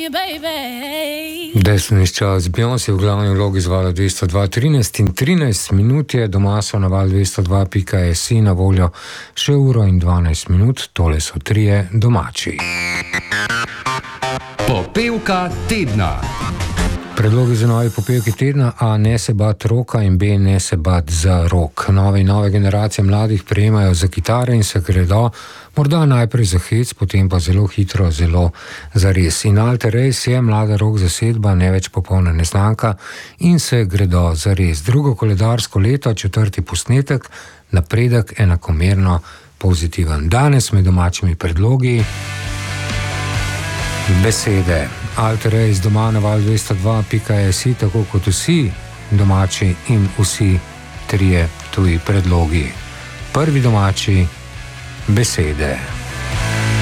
Desni čas Beyoncé v glavni vlogi z vala 202.13 in 13 minut je, doma so na val 202.si na voljo še uro in 12 minut, tole so trije domači. Popevka tedna. Predlogi za nove popevke tedna: A. Ne se bat roka in B. Ne se bat za rok. Nove generacije mladih prejemajo za kitare in se gredo, morda najprej za hec, potem pa zelo hitro, zelo zares. In Alter Ace je mlada rock zasedba, ne več popolna neznanka, in se gredo zares. Drugo koledarsko leto, četrti posnetek, napredek enakomerno pozitiven. Danes med domačimi predlogi besede. Alter Ace doma na val 202.si, tako kot vsi domači in vsi trije tuji predlogi. Prvi domači, besede.